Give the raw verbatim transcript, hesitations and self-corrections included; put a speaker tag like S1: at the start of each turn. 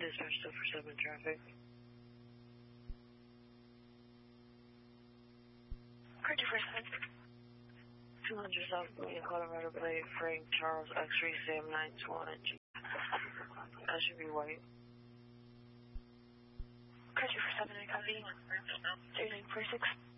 S1: dispatch still for seven traffic. Card two four seven. two hundred South William Colorado Blade, Frank Charles X-ray Sam nine twenty. That should be white. Card two four seven, I copy. three nine four six.